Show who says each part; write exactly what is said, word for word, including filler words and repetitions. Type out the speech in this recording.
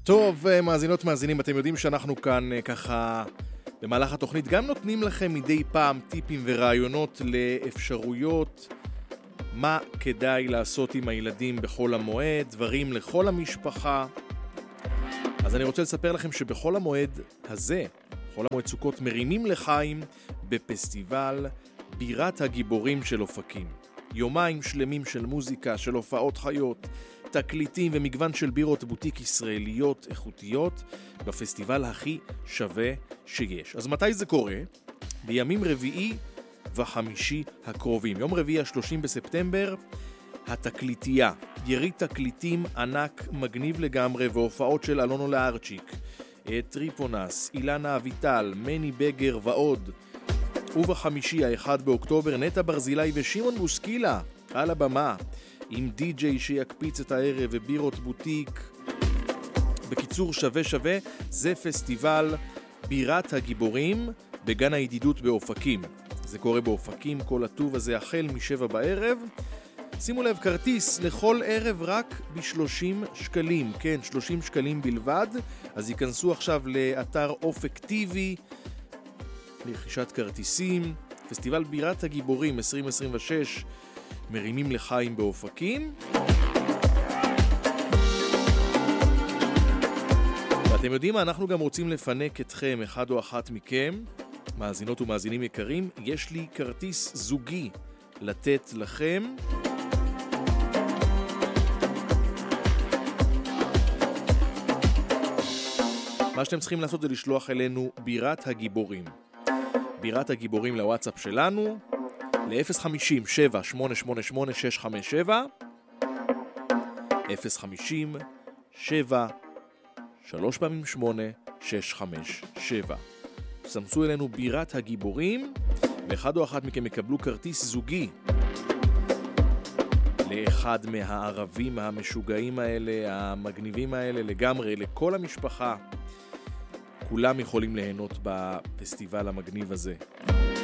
Speaker 1: טוב, מאזינות מאזינים, אתם יודעים שאנחנו כאן ככה במהלך התוכנית גם נותנים לכם מדי פעם טיפים ורעיונות לאפשרויות מה כדאי לעשות עם הילדים בחול המועד, דברים לכל המשפחה. אז אני רוצה לספר לכם שבחול המועד הזה, חול המועד סוכות, מרימים לחיים בפסטיבל בירת הגיבורים של אופקים. יומיים שלמים של מוזיקה, של הופעות חיות, תקליטים ומגוון של בירות בוטיק ישראליות איכותיות בפסטיבל הכי שווה שיש. אז מתי זה קורה? בימים רביעי וחמישי הקרובים. יום רביעי ה-שלושים בספטמבר, התקליטייה, יריד תקליטים ענק מגניב לגמרי והופעות של אלונו לארצ'יק, טריפונס, אילנה אביטל, מני בגר ועוד. ובחמישי ה-אחד באוקטובר נטע ברזילי ושמעון בוסקילה על הבמה עם די-ג'יי שיקפיץ את הערב ובירות בוטיק. בקיצור, שווה שווה, זה פסטיבל בירת הגיבורים בגן הידידות באופקים. זה קורה באופקים, כל הטוב הזה החל משבע בערב. שימו לב, כרטיס לכל ערב רק ב-שלושים שקלים, כן, שלושים שקלים בלבד. אז ייכנסו עכשיו לאתר אופק טיווי לרכישת כרטיסים. פסטיבל בירת הגיבורים עשרים עשרים ושש, מרימים לחיים באופקים. ואתם יודעים מה? אנחנו גם רוצים לפנק אתכם, אחד או אחת מכם, מאזינות ומאזינים יקרים. יש לי כרטיס זוגי לתת לכם. מה שאתם צריכים לעשות זה לשלוח אלינו בירת הגיבורים. בירת הגיבורים לוואטסאפ שלנו, ל-אפס חמישים שבע שמונה שמונה שמונה שש חמש שבע, אפס חמישים שבע שלוש פעמים שמונה שש חמש שבע. סמסו אלינו בירת הגיבורים, ואחד או אחת מכם יקבלו כרטיס זוגי לאחד מהערבים המשוגעים האלה, המגניבים האלה לגמרי, לכל המשפחה. כולם יכולים ליהנות בפסטיבל המגניב הזה.